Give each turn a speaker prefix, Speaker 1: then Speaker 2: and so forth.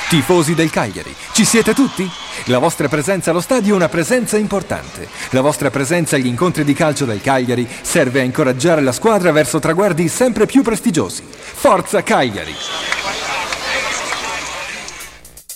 Speaker 1: Tifosi del Cagliari, ci siete tutti? La vostra presenza allo stadio è una presenza importante. La vostra presenza agli incontri di calcio del Cagliari serve a incoraggiare la squadra verso traguardi sempre più prestigiosi. Forza Cagliari!